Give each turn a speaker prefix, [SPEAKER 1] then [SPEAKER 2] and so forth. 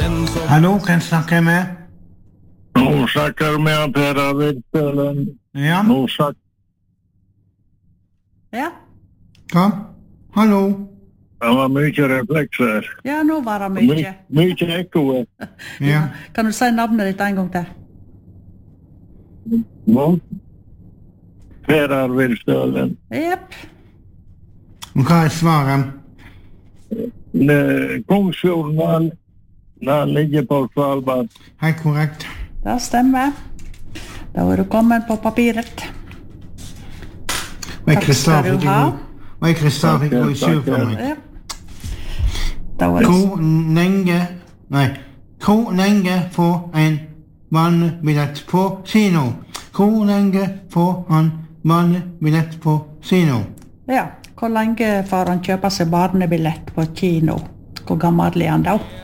[SPEAKER 1] Hallo, hvem snakker jeg med?
[SPEAKER 2] Nå snakker med Per Arvid Stølen.
[SPEAKER 1] Ja,
[SPEAKER 2] Nå snakker
[SPEAKER 3] Ja,
[SPEAKER 1] hva? Hallo?
[SPEAKER 2] det var mye reflekser.
[SPEAKER 3] ja, nå var det mye.
[SPEAKER 2] Mye ekko.
[SPEAKER 1] Ja,
[SPEAKER 3] Kan du si navnet ditt en gang til?
[SPEAKER 2] Nå. Per Arvid Stølen.
[SPEAKER 3] Jepp.
[SPEAKER 1] og hva er svaret?
[SPEAKER 2] Kongsfjorden, den ligger på Svalbard.
[SPEAKER 1] Helt korrekt.
[SPEAKER 3] Det stemmer. Da var du kommet på papiret.
[SPEAKER 1] Og jeg
[SPEAKER 3] Takk skal du ha.
[SPEAKER 1] Og jeg Kristian fikk gå i sur for meg.
[SPEAKER 3] Ja. Da var det
[SPEAKER 1] Hvor lenge får en vannbillett på kino? Hvor lenge får han vannbillett på kino?
[SPEAKER 3] Ja, hvor lenge får han kjøpe seg barnebillett på kino? Hvor gammel er han da?